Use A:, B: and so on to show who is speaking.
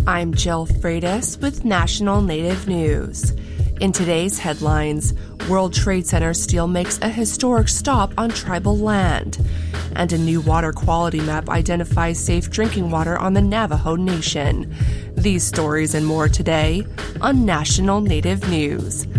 A: I'm Jill Freitas with National Native News. In today's headlines, World Trade Center steel makes a historic stop on tribal land, and a new water quality map identifies safe drinking water on the Navajo Nation. These stories and more today on National Native News.